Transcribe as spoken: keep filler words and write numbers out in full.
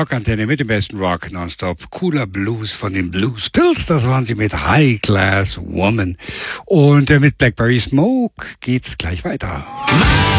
Rockantenne mit dem besten Rock nonstop. Cooler Blues von den Blues Pills. Das waren sie mit High Class Woman. Und äh, mit Blackberry Smoke geht's gleich weiter.